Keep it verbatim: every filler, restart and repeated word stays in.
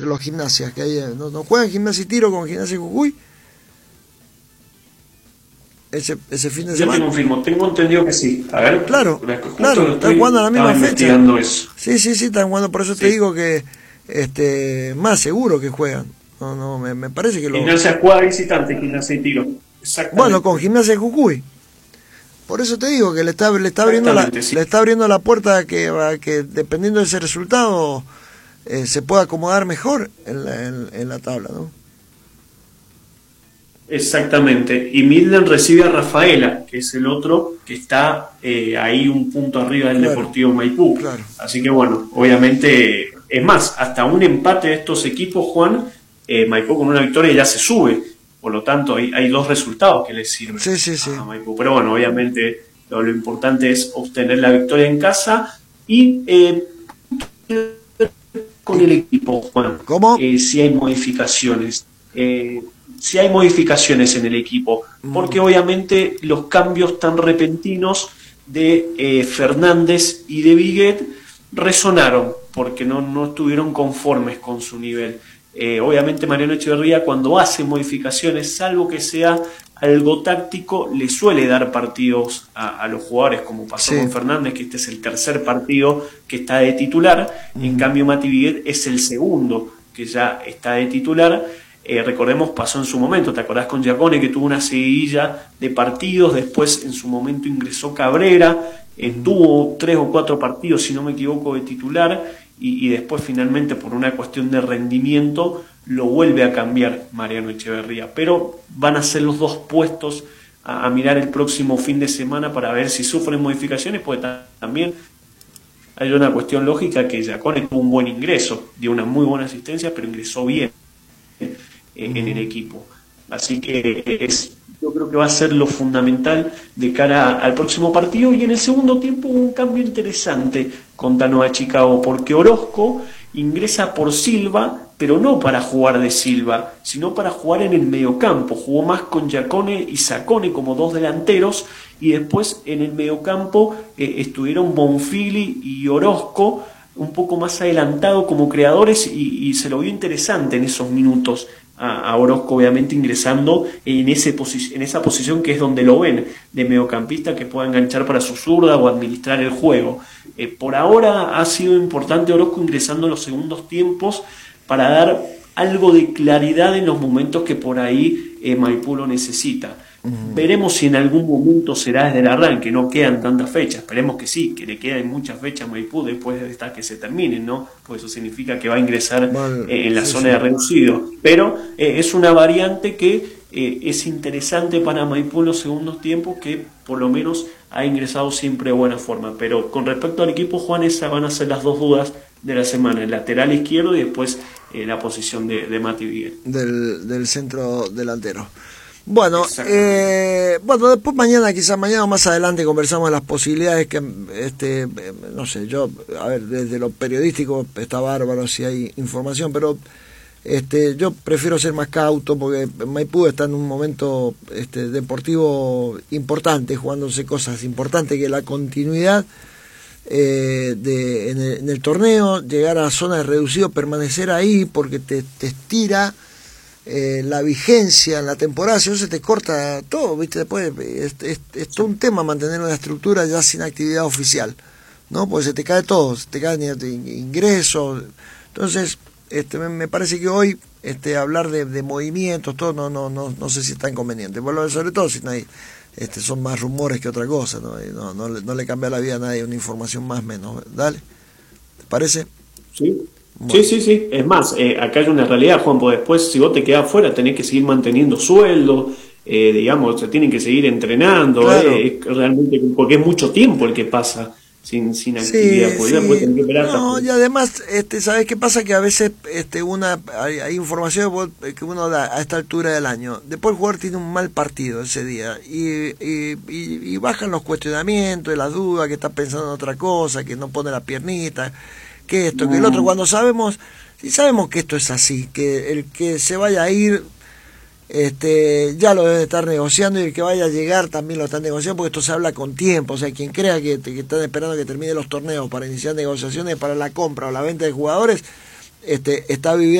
entre los gimnasias que hay, no, no juegan Gimnasia y Tiro con Gimnasia y Jujuy ese, ese fin de Yo semana. te confirmo, tengo entendido que sí. A ver, Claro, justo claro, están estoy, jugando a la misma fecha. investigando eso. Sí, sí, sí, están jugando, por eso Sí. te digo que este más seguro que juegan. No, no, me, me parece que lo... Gimnasia juega visitante, Gimnasia y Tiro. Exactamente. Bueno, con Gimnasia y Jujuy. Por eso te digo que le está, le está abriendo la, Sí. le está abriendo la puerta a que, a que dependiendo de ese resultado eh, se pueda acomodar mejor en la, en, en la tabla, ¿no? Exactamente. Y Milden recibe a Rafaela, que es el otro que está eh, ahí un punto arriba del Claro, Deportivo Maipú. claro. Así que bueno, obviamente, es más, hasta un empate de estos equipos, Juan, eh, Maipú con una victoria ya se sube. Por lo tanto, hay, hay dos resultados que le sirven Sí, sí, sí. a Maipú. Pero bueno, obviamente lo, lo importante es obtener la victoria en casa y eh, con el equipo, Juan. ¿Cómo? Eh, si hay modificaciones. Eh, si hay modificaciones en el equipo, porque obviamente los cambios tan repentinos de eh, Fernández y de Viguet resonaron, porque no, no estuvieron conformes con su nivel. Eh, obviamente Mariano Echeverría, cuando hace modificaciones, salvo que sea algo táctico, le suele dar partidos a, a los jugadores, como pasó Sí. con Fernández, que este es el tercer partido que está de titular. Mm. En cambio Mati Viguet es el segundo que ya está de titular. Eh, recordemos, pasó en su momento, ¿te acordás con Giacone, que tuvo una seguidilla de partidos? Después en su momento ingresó Cabrera, eh, tuvo tres o cuatro partidos, si no me equivoco, de titular, y, y después finalmente por una cuestión de rendimiento lo vuelve a cambiar Mariano Echeverría. Pero van a ser los dos puestos a, a mirar el próximo fin de semana para ver si sufren modificaciones, porque también hay una cuestión lógica que Giacone tuvo un buen ingreso, dio una muy buena asistencia, pero ingresó bien en el equipo. Así que es, yo creo que va a ser lo fundamental de cara al próximo partido. Y en el segundo tiempo hubo un cambio interesante con Tanoa Chicago, porque Orozco ingresa por Silva, pero no para jugar de Silva, sino para jugar en el mediocampo. Jugó más con Giacone y Sacone como dos delanteros, y después en el mediocampo eh, estuvieron Bonfili y Orozco un poco más adelantado como creadores, y, y se lo vio interesante en esos minutos a, a Orozco, obviamente ingresando en, ese posi- en esa posición que es donde lo ven, de mediocampista que pueda enganchar para su zurda o administrar el juego. Eh, por ahora ha sido importante Orozco ingresando en los segundos tiempos para dar algo de claridad en los momentos que por ahí eh, Maipú lo necesita. Uh-huh. Veremos si en algún momento será desde el arranque, no quedan tantas fechas, esperemos que sí, que le queden muchas fechas a Maipú después de estas que se terminen, ¿no? Pues eso significa que va a ingresar bueno, eh, en la sí, zona sí. de reducido, pero eh, es una variante que eh, es interesante para Maipú en los segundos tiempos, que por lo menos ha ingresado siempre de buena forma. Pero con respecto al equipo, Juan, esas van a ser las dos dudas de la semana, el lateral izquierdo y después eh, la posición de, de Mati Viguet. Del, del centro delantero. Bueno, eh, bueno, después mañana, quizás mañana o más adelante conversamos de las posibilidades que, este, no sé, yo, a ver, desde lo periodístico está bárbaro si hay información, pero este, yo prefiero ser más cauto porque Maipú está en un momento este, deportivo importante, jugándose cosas importantes, que la continuidad eh, de, en, el, en el torneo, llegar a zonas de reducido, permanecer ahí porque te, te estira Eh, la vigencia en la temporada, si no se te corta todo, ¿viste? Después es, es, es todo un tema mantener una estructura ya sin actividad oficial, ¿no? Porque se te cae todo, se te caen ingresos. Entonces, este, me, me parece que hoy este, hablar de, de movimientos, todo, no, no, no, no sé si está inconveniente. Bueno, sobre todo si no hay, este, son más rumores que otra cosa, ¿no? No, no, no le cambia la vida a nadie una información más o menos. Dale, ¿te parece? Sí. Bueno. Sí, sí, sí. Es más, eh, acá hay una realidad, Juan, porque después si vos te quedás fuera tenés que seguir manteniendo sueldo, eh, digamos, se tienen que seguir entrenando, claro. eh, realmente, porque es mucho tiempo el que pasa sin, sin actividad, sí, porque sí. después tenés que esperar. No, y además, este, ¿sabes qué pasa? Que a veces este, una hay, hay información que uno da a esta altura del año. Después el jugador tiene un mal partido ese día y, y, y, y bajan los cuestionamientos, las dudas, que está pensando en otra cosa, que no pone la piernita, que esto, que el otro, cuando sabemos, si sabemos que esto es así, que el que se vaya a ir, este, ya lo deben estar negociando, y el que vaya a llegar también lo están negociando, porque esto se habla con tiempo. O sea, quien crea que, que están esperando que termine los torneos para iniciar negociaciones para la compra o la venta de jugadores, este, está viviendo